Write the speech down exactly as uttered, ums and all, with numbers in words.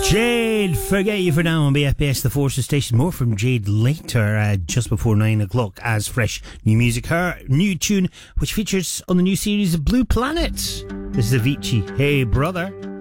Jade, forget you for now on B F B S, the Forces Station. More from Jade later, uh, just before nine o'clock, as fresh new music. Her new tune, which features on the new series of Blue Planet. This is Avicii. Hey, brother.